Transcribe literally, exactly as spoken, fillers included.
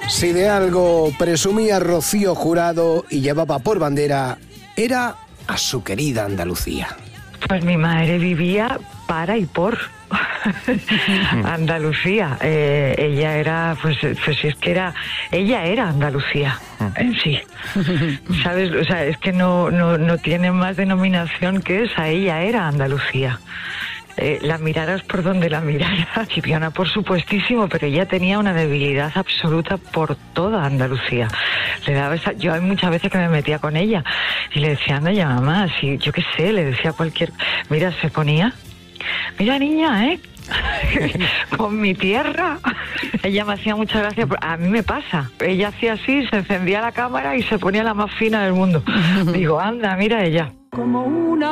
Si de algo presumía Rocío Jurado y llevaba por bandera, era a su querida Andalucía. Pues mi madre vivía para y por Andalucía. Eh, ella era, pues, pues es que era, ella era Andalucía en sí. ¿Sabes? O sea, es que no, no, no tiene más denominación que esa. Ella era Andalucía. Eh, la miraras por donde la miraras, Chipiona por supuestísimo, pero ella tenía una debilidad absoluta por toda Andalucía. Le daba esa, yo hay muchas veces que me metía con ella y le decía, anda ya mamá, si yo qué sé, le decía cualquier, mira, se ponía, mira niña, eh, con mi tierra. Ella me hacía mucha gracia, a mí me pasa, ella hacía así, se encendía la cámara y se ponía la más fina del mundo. Digo, anda, mira ella. Como una